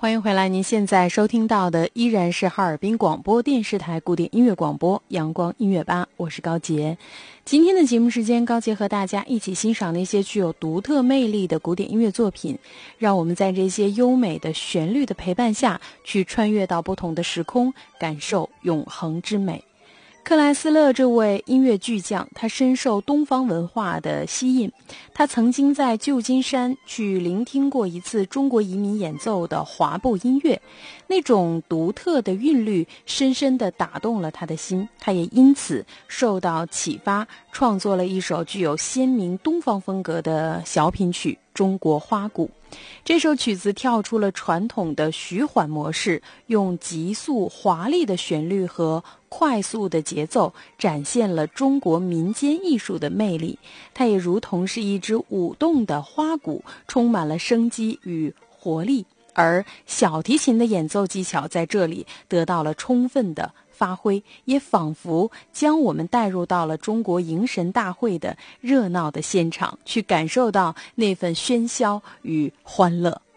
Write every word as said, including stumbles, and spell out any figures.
欢迎回来，您现在收听到的依然是哈尔滨广播电视台古典音乐广播阳光音乐吧，我是高杰。今天的节目时间，高杰和大家一起欣赏那些具有独特魅力的古典音乐作品，让我们在这些优美的旋律的陪伴下，去穿越到不同的时空，感受永恒之美。克莱斯勒这位音乐巨匠，他深受东方文化的吸引。他曾经在旧金山去聆听过一次中国移民演奏的华步音乐，那种独特的韵律深深地打动了他的心。他也因此受到启发，创作了一首具有鲜明东方风格的小品曲《中国花鼓》。这首曲子跳出了传统的徐缓模式，用急速华丽的旋律和快速的节奏展现了中国民间艺术的魅力。它也如同是一支舞动的花鼓，充满了生机与活力，而小提琴的演奏技巧在这里得到了充分的发挥，也仿佛将我们带入到了中国迎神大会的热闹的现场，去感受到那份喧嚣与欢乐。